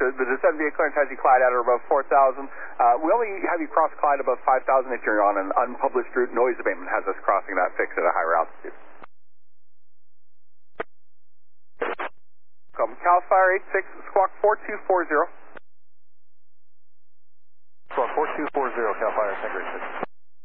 The descent vehicle clearance has you Clyde at or above 4,000. We only have you cross Clyde above 5,000 if you're on an unpublished route. Noise abatement has us crossing that fixed at a higher altitude. Cal Fire 86, squawk 4240. Squawk 4240, Cal Fire, Tango 86.